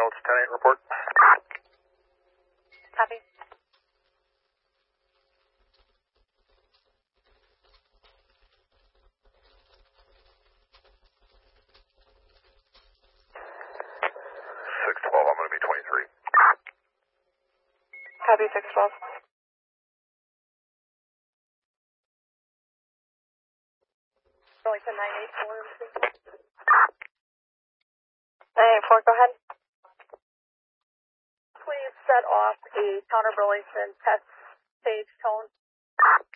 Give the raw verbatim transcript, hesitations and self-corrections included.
Charles, ten eight, report. Copy. six twelve, I'm going to be twenty-three. Copy, six twelve. Burlington nine eight four. nine eight four, go ahead. Please set off a counter Burlington test stage tone.